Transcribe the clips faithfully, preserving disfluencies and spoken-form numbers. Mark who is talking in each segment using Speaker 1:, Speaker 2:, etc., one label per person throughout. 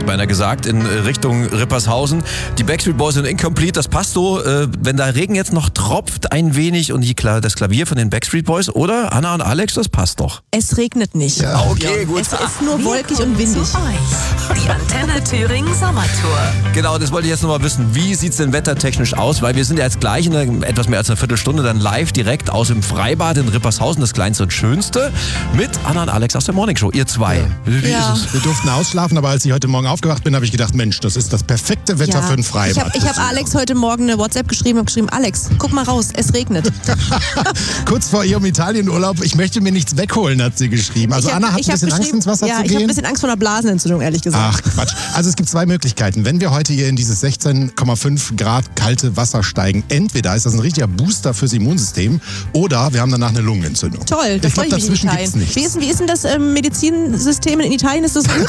Speaker 1: beinahe gesagt, in Richtung Rippershausen. Die Backstreet Boys sind Incomplete, das passt so. Äh, wenn der Regen jetzt noch tropft ein wenig und die Kla- das Klavier von den Backstreet Boys, oder? Anna und Alex, das passt doch.
Speaker 2: Es regnet nicht.
Speaker 1: Ja, okay, gut.
Speaker 2: Es ist nur
Speaker 3: Wir
Speaker 2: wolkig und
Speaker 3: kommen
Speaker 2: windig.
Speaker 3: zu euch. Die Antenne Thüringen Sommertour.
Speaker 1: Genau, das wollte ich jetzt nochmal wissen. Wie sieht es denn wettertechnisch aus? Weil wir sind ja jetzt gleich in einer, etwas mehr als einer Viertelstunde dann live direkt aus dem Freibad in Rippershausen, das kleinste und schönste, mit Anna und Alex aus der Morningshow. Ihr zwei. Wie
Speaker 2: Ja.
Speaker 1: ist es?
Speaker 4: Wir durften ausschlafen, aber als ich heute Morgen aufgewacht bin, habe ich gedacht, Mensch, das ist das perfekte Wetter für ein Freibad.
Speaker 2: Ich habe ich hab Alex heute Morgen eine WhatsApp geschrieben und geschrieben, Alex, guck mal raus, es regnet.
Speaker 4: Kurz vor ihrem Italienurlaub, ich möchte mir nichts wegholen, hat sie geschrieben. Also
Speaker 2: Ich hab-
Speaker 4: Anna hat
Speaker 2: ich
Speaker 4: ein
Speaker 2: hab
Speaker 4: bisschen Angst,
Speaker 2: geschrieben-
Speaker 4: ins Wasser
Speaker 2: ja,
Speaker 4: zu
Speaker 2: ich habe ein
Speaker 4: gehen.
Speaker 2: bisschen Angst vor einer Blasenentzündung, ehrlich gesagt.
Speaker 4: Ach Quatsch. Also es gibt zwei Möglichkeiten. Wenn wir heute hier in dieses sechzehn Komma fünf Grad kalte Wasser steigen, entweder ist das ein richtiger Booster fürs Immunsystem oder wir haben danach eine Lungenentzündung.
Speaker 2: Toll, das
Speaker 4: ich
Speaker 2: freue
Speaker 4: glaube,
Speaker 2: ich mich in
Speaker 4: dazwischen
Speaker 2: Italien.
Speaker 4: gibt's nichts.
Speaker 2: Wie ist, wie ist denn das ähm, Medizinsystem in Italien? Ist das gut?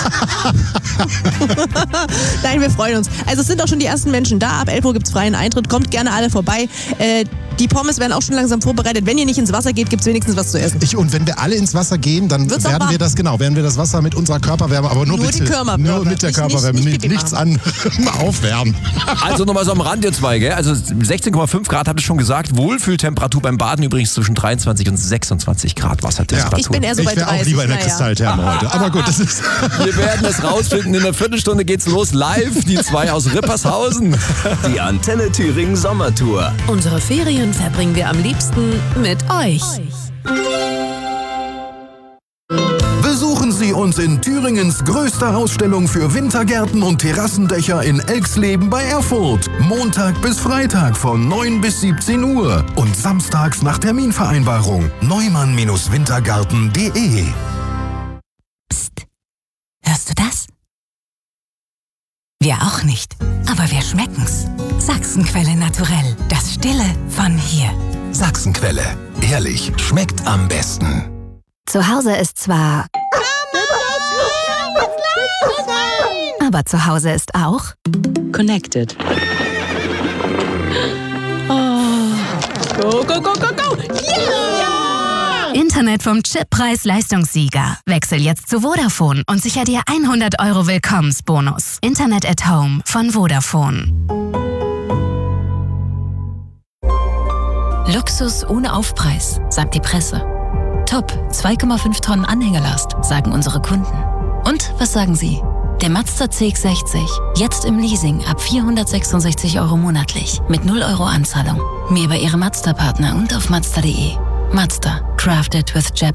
Speaker 2: Nein, wir freuen uns. Also es sind auch schon die ersten Menschen da. Ab elf Uhr gibt es freien Eintritt. Kommt gerne alle vorbei. Äh, die Pommes werden auch schon langsam vorbereitet. Wenn ihr nicht ins Wasser geht, gibt es wenigstens was zu essen.
Speaker 4: Ich, und wenn wir alle ins Wasser gehen, dann
Speaker 2: Wird's auch
Speaker 4: werden
Speaker 2: warm.
Speaker 4: wir das, genau, werden wir das Wasser mit unserer Körperwärme, aber nur,
Speaker 2: Nur
Speaker 4: bitte,
Speaker 2: die Körperwärme.
Speaker 4: nur mit der
Speaker 2: Nicht-
Speaker 4: Körperwärme,
Speaker 2: nicht- nicht
Speaker 4: mit
Speaker 2: Pipi
Speaker 4: nichts anderem aufwärmen.
Speaker 1: Also nochmal so am Rand, ihr zwei, gell? Also sechzehn Komma fünf Grad, habt ihr schon gesagt. Wohlfühltemperatur beim Baden übrigens zwischen dreiundzwanzig und sechsundzwanzig Grad Wassertemperatur.
Speaker 2: Ich bin eher so
Speaker 4: Ich
Speaker 2: bei
Speaker 4: wäre auch
Speaker 2: dreißig.
Speaker 4: lieber in der
Speaker 2: naja.
Speaker 4: Kristalltherme heute. Aber gut, das ist...
Speaker 1: Wir werden es rausfinden. In einer Viertelstunde geht's los. Live, die zwei aus Rippershausen.
Speaker 5: Die Antenne Thüringen Sommertour.
Speaker 3: Unsere Ferien verbringen wir am liebsten mit euch.
Speaker 6: Besuchen Sie uns in Thüringens größter Ausstellung für Wintergärten und Terrassendächer in Elxleben bei Erfurt. Montag bis Freitag von neun bis siebzehn Uhr und samstags nach Terminvereinbarung. neumann Wintergarten punkt de.
Speaker 7: Psst. Hörst du das? Wir auch nicht, aber wir schmecken's. Sachsenquelle Naturell, das Stille von hier.
Speaker 6: Sachsenquelle. Ehrlich, schmeckt am besten.
Speaker 8: Zu Hause ist zwar... Aber zu Hause ist auch...
Speaker 9: Connected.
Speaker 2: Go, go, go, go, go! Yeah!
Speaker 8: Internet vom Chip Preis-Leistungssieger. Wechsel jetzt zu Vodafone und sicher dir hundert Euro Willkommensbonus. Internet at Home von Vodafone.
Speaker 9: Luxus ohne Aufpreis, sagt die Presse. Top, zwei Komma fünf Tonnen Anhängerlast, sagen unsere Kunden. Und was sagen Sie? Der Mazda C X sechzig, jetzt im Leasing ab vierhundertsechsundsechzig Euro monatlich, mit null Euro Anzahlung. Mehr bei Ihrem Mazda-Partner und auf mazda punkt de. Mazda, crafted with Japan.